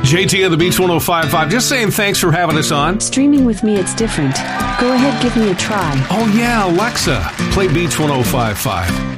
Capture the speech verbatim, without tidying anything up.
J T of the Beach one oh five point five. Just saying thanks for having us on. Streaming with me, it's different. Go ahead, give me a try. Oh, yeah, Alexa. Play Beach one oh five point five.